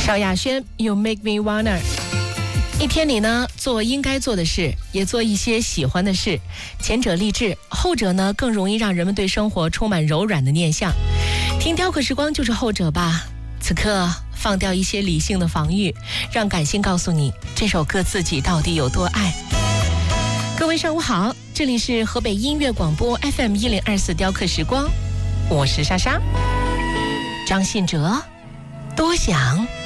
萧亚轩 You Make Me Wanna。 一天里呢，做应该做的事，也做一些喜欢的事，前者励志，后者呢更容易让人们对生活充满柔软的念想。听雕刻时光就是后者吧。此刻放掉一些理性的防御，让感性告诉你这首歌自己到底有多爱。各位上午好，这里是河北音乐广播 FM1024雕刻时光，我是莎莎。张信哲，多想。